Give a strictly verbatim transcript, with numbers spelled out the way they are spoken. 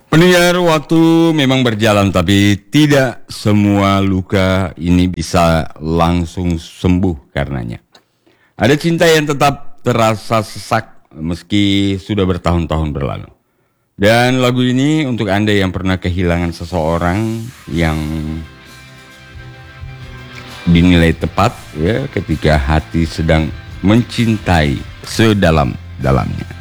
Pendengar, waktu memang berjalan, tapi tidak semua luka ini bisa langsung sembuh karenanya. Ada cinta yang tetap terasa sesak meski sudah bertahun-tahun berlalu. Dan lagu ini untuk Anda yang pernah kehilangan seseorang yang dinilai tepat ya ketika hati sedang mencintai sedalam-dalamnya.